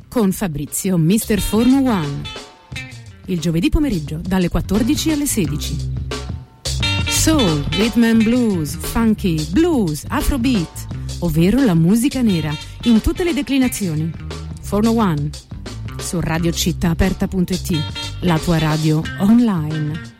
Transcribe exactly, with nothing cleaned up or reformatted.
con Fabrizio mister Forno One. Il giovedì pomeriggio dalle quattordici alle sedici. Soul, rhythm and blues, funky, blues, afrobeat, ovvero la musica nera in tutte le declinazioni. Forno One su radio città aperta punto it, la tua radio online.